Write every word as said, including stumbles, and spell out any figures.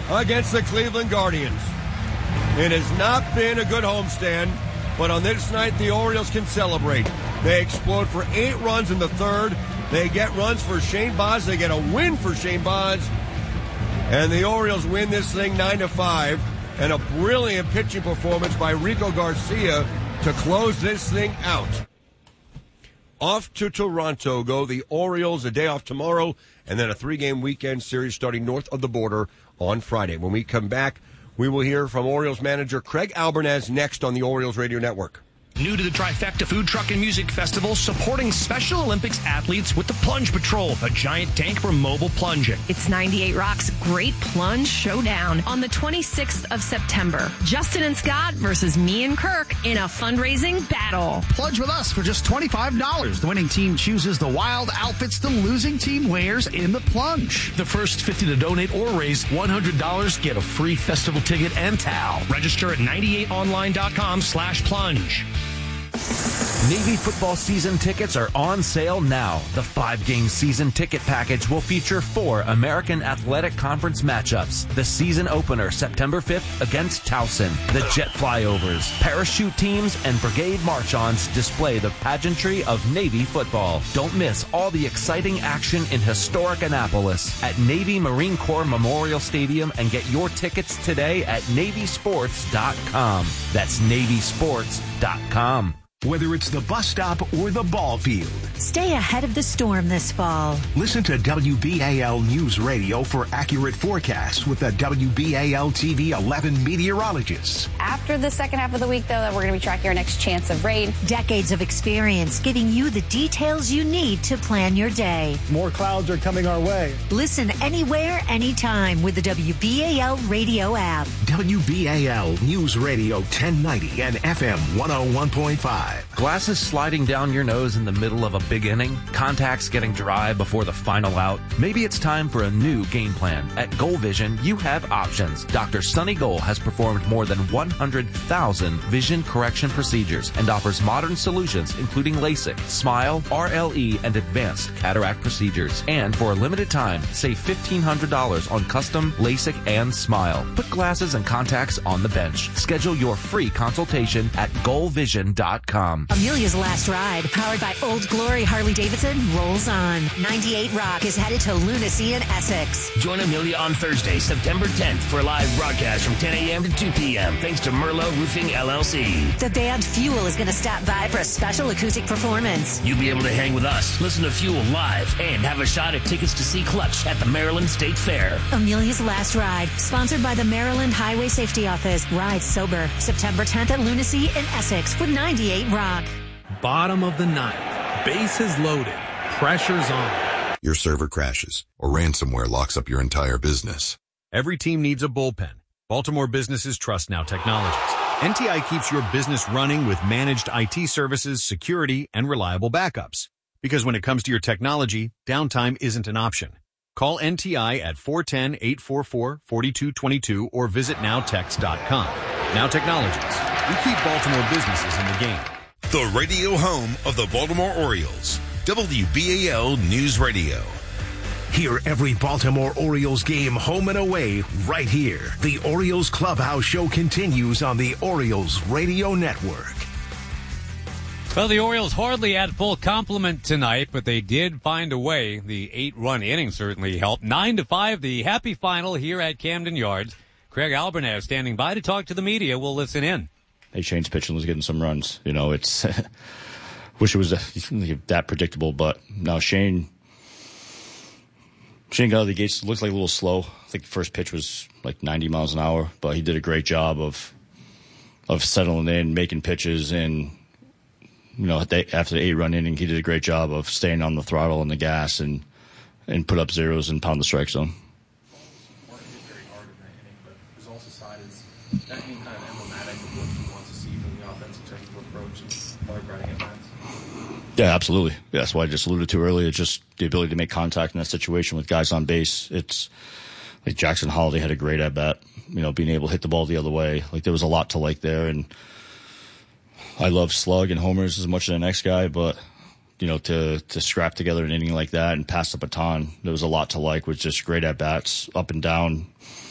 against the Cleveland Guardians. It has not been a good homestand, but on this night, the Orioles can celebrate. They explode for eight runs in the third. They get runs for Shane Baz. They get a win for Shane Baz. And the Orioles win this thing nine to five. And a brilliant pitching performance by Rico Garcia to close this thing out. Off to Toronto go the Orioles, a day off tomorrow, and then a three-game weekend series starting north of the border on Friday. When we come back, we will hear from Orioles manager Craig Albernaz next on the Orioles Radio Network. New to the Trifecta Food Truck and Music Festival, supporting Special Olympics athletes with the Plunge Patrol, a giant tank for mobile plunging. It's ninety-eight Rock's Great Plunge Showdown on the twenty-sixth of September. Justin and Scott versus me and Kirk in a fundraising battle. Plunge with us for just twenty-five dollars. The winning team chooses the wild outfits the losing team wears in the plunge. The first fifty to donate or raise one hundred dollars get a free festival ticket and towel. Register at ninety-eight online dot com slash plunge. Navy football season tickets are on sale now. The five-game season ticket package will feature four American Athletic Conference matchups. The season opener, September fifth, against Towson. The jet flyovers, parachute teams, and brigade march-ons display the pageantry of Navy football. Don't miss all the exciting action in historic Annapolis at Navy Marine Corps Memorial Stadium and get your tickets today at Navy Sports dot com. That's Navy Sports dot com. Whether it's the bus stop or the ball field, stay ahead of the storm this fall. Listen to W B A L News Radio for accurate forecasts with the W B A L T V eleven meteorologists. After the second half of the week, though, that we're going to be tracking our next chance of rain. Decades of experience giving you the details you need to plan your day. More clouds are coming our way. Listen anywhere, anytime with the W B A L radio app. W B A L News Radio ten ninety and F M one oh one point five. Glasses sliding down your nose in the middle of a big inning? Contacts getting dry before the final out? Maybe it's time for a new game plan. At Goal Vision, you have options. Doctor Sonny Goal has performed more than one hundred thousand vision correction procedures and offers modern solutions including LASIK, SMILE, R L E, and advanced cataract procedures. And for a limited time, save fifteen hundred dollars on custom LASIK and SMILE. Put glasses and contacts on the bench. Schedule your free consultation at goal vision dot com. Amelia's Last Ride, powered by Old Glory Harley-Davidson, rolls on. ninety-eight Rock is headed to Lunacy in Essex. Join Amelia on Thursday, September tenth for a live broadcast from ten a.m. to two p.m. thanks to Merlot Roofing, L L C. The band Fuel is going to stop by for a special acoustic performance. You'll be able to hang with us, listen to Fuel live, and have a shot at tickets to see Clutch at the Maryland State Fair. Amelia's Last Ride, sponsored by the Maryland Highway Safety Office. Ride sober, September tenth at Lunacy in Essex with ninety-eight Rock. Bottom of the ninth. Bases loaded. Pressure's on. Your server crashes or ransomware locks up your entire business. Every team needs a bullpen. Baltimore businesses trust Now Technologies. N T I keeps your business running with managed I T services, security, and reliable backups. Because when it comes to your technology, downtime isn't an option. Call N T I at four one zero, eight four four, four two two two or visit now tex dot com. Now Technologies. We keep Baltimore businesses in the game. The radio home of the Baltimore Orioles. W B A L News Radio. Hear every Baltimore Orioles game home and away right here. The Orioles Clubhouse Show continues on the Orioles Radio Network. Well, the Orioles hardly at full complement tonight, but they did find a way. The eight-run inning certainly helped. Nine to five, the happy final here at Camden Yards. Craig Albernaz standing by to talk to the media. We'll listen in. Hey, Shane's pitching was getting some runs. You know, it's wish it was that predictable, but now Shane Shane got out of the gates. Looks like a little slow. I think the first pitch was like ninety miles an hour, but he did a great job of of settling in, making pitches, and you know, after the eight-run inning, he did a great job of staying on the throttle and the gas and and put up zeros and pound the strike zone. Yeah, absolutely. Yeah, that's why I just alluded to earlier. It's just the ability to make contact in that situation with guys on base. It's like Jackson Holiday had a great at bat, you know, being able to hit the ball the other way. Like there was a lot to like there. And I love slug and homers as much as the next guy, but, you know, to, to scrap together an inning like that and pass the baton, there was a lot to like with just great at bats up and down.